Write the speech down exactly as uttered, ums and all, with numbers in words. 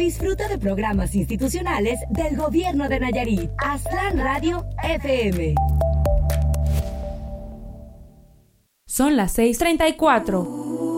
Disfruta de programas institucionales del Gobierno de Nayarit. Aztlán Radio F M. Son las seis treinta y cuatro.